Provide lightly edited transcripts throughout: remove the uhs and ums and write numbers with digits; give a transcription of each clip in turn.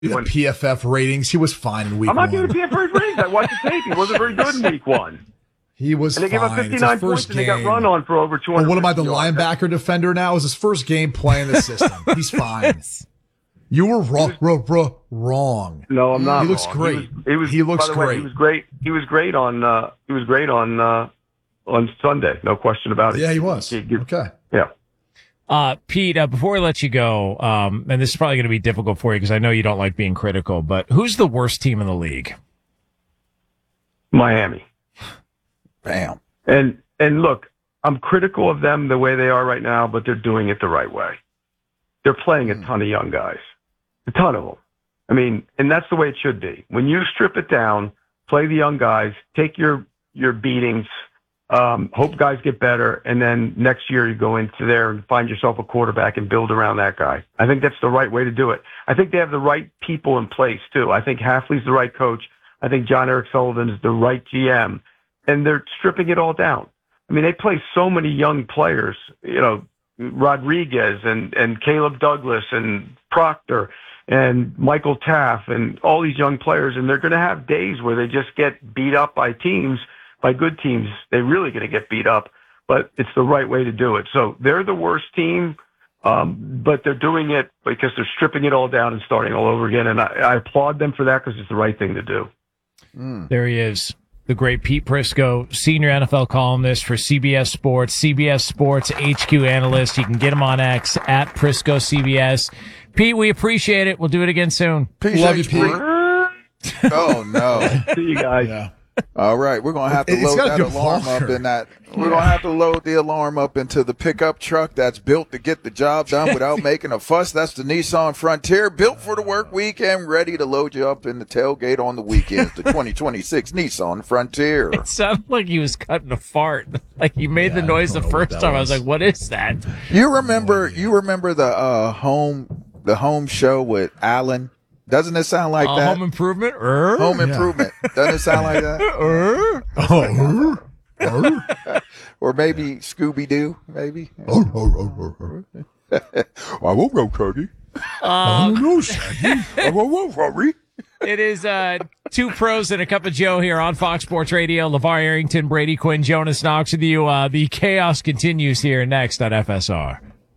PFF ratings. He was fine in week one. I'm not giving PFF ratings. I watched the tape. He wasn't very good in week one. He was fine. And they gave up 59 points and they got run on for over 200. What am I, the linebacker defender now? It was his first game playing the system. He's fine. You were wrong. No, I'm not. He looks great. He looks great. He was great. He was great on Sunday. No question about it. Yeah, he was. Okay. Yeah. Pete, before I let you go, and this is probably going to be difficult for you because I know you don't like being critical, but who's the worst team in the league? Miami. Bam. And look, I'm critical of them the way they are right now, but they're doing it the right way. They're playing a ton of young guys, a ton of them. I mean, and that's the way it should be. When you strip it down, play the young guys, take your beatings, hope guys get better, and then next year you go into there and find yourself a quarterback and build around that guy. I think that's the right way to do it. I think they have the right people in place, too. I think Hafley's the right coach. I think John Eric Sullivan is the right GM. And they're stripping it all down. I mean, they play so many young players, Rodriguez and Caleb Douglas and Proctor and Michael Taff and all these young players. And they're going to have days where they just get beat up by good teams. They're really going to get beat up, but it's the right way to do it. So they're the worst team, but they're doing it because they're stripping it all down and starting all over again. And I applaud them for that because it's the right thing to do. There he is. The great Pete Prisco, senior NFL columnist for CBS Sports HQ analyst. You can get him on X at Prisco CBS. Pete, we appreciate it. We'll do it again soon. Love you, Pete. Oh, no. See you guys. Yeah. All right, we're gonna have to load that alarm up in that. We're gonna have to load the alarm up into the pickup truck that's built to get the job done without making a fuss. That's the Nissan Frontier, built for the work week and ready to load you up in the tailgate on the weekends. The 2026 Nissan Frontier. It sounded like he was cutting a fart. Like he made the noise the first time. I was like, "What is that?" You remember the home show with Alan? Doesn't it sound like that? Home Improvement? Home Improvement. Doesn't it sound like that? Or maybe Scooby-Doo, maybe? I won't go, Shaggy. I don't know, Shaggy. I won't worry. It is two pros and a cup of Joe here on Fox Sports Radio. LeVar Arrington, Brady Quinn, Jonas Knox with you. The chaos continues here next on FSR.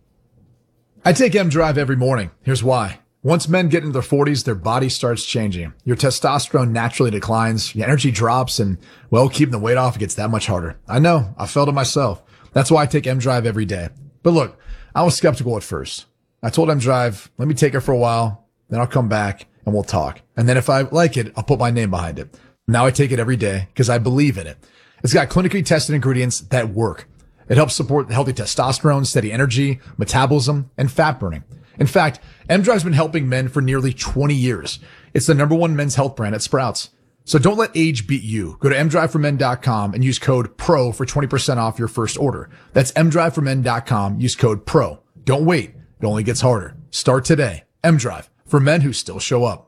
I take M-Drive every morning. Here's why. Once men get into their 40s, their body starts changing. Your testosterone naturally declines, your energy drops, and, well, keeping the weight off gets that much harder. I know. I felt it myself. That's why I take M-Drive every day. But look, I was skeptical at first. I told M-Drive, let me take it for a while, then I'll come back and we'll talk. And then if I like it, I'll put my name behind it. Now I take it every day because I believe in it. It's got clinically tested ingredients that work. It helps support healthy testosterone, steady energy, metabolism, and fat burning. In fact, M-Drive's been helping men for nearly 20 years. It's the #1 men's health brand at Sprouts. So don't let age beat you. Go to mdriveformen.com and use code PRO for 20% off your first order. That's mdriveformen.com. Use code PRO. Don't wait. It only gets harder. Start today. M-Drive, for men who still show up.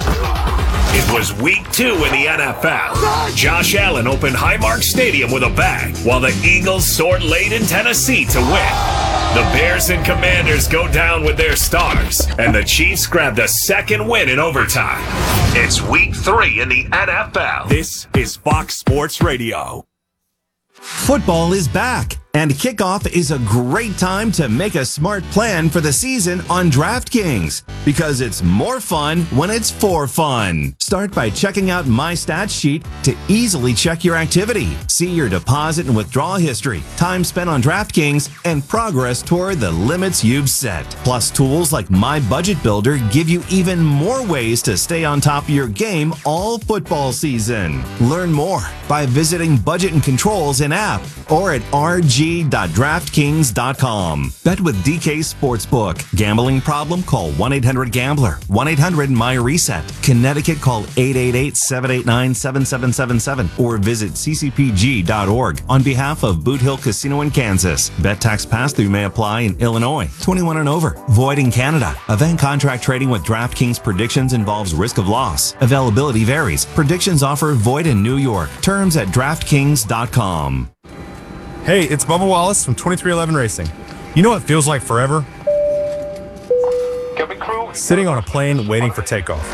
It was week 2 in the NFL. Josh Allen opened Highmark Stadium with a bang, while the Eagles soared late in Tennessee to win. The Bears and Commanders go down with their stars, and the Chiefs grabbed a second win in overtime. It's week 3 in the NFL. This is Fox Sports Radio. Football is back, and kickoff is a great time to make a smart plan for the season on DraftKings, because it's more fun when it's for fun. Start by checking out My Stats Sheet to easily check your activity, see your deposit and withdrawal history, time spent on DraftKings, and progress toward the limits you've set. Plus, tools like My Budget Builder give you even more ways to stay on top of your game all football season. Learn more by visiting Budget and Controls in app or at rg.draftkings.com. Bet with DK Sportsbook. Gambling problem? Call 1-800-GAMBLER. 1-800-MY-RESET. Connecticut, call 888-789-7777 or visit ccpg.org on behalf of Boot Hill Casino in Kansas. Bet tax pass-through may apply in Illinois. 21 and over. Void in Canada. Event contract trading with DraftKings predictions involves risk of loss. Availability varies. Predictions offer void in New York. Terms at DraftKings.com. Hey, it's Bubba Wallace from 2311 Racing. You know what feels like forever? Sitting on a plane waiting for takeoff.